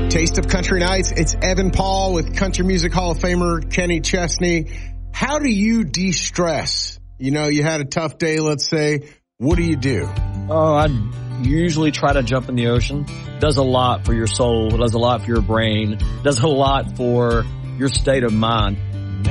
Taste of Country Nights. It's Evan Paul with Country Music Hall of Famer Kenny Chesney. How do you de-stress? You know, you had a tough day, let's say. What do you do? Oh, I usually try to jump in the ocean. Does a lot for your soul. Does a lot for your brain. Does a lot for your state of mind.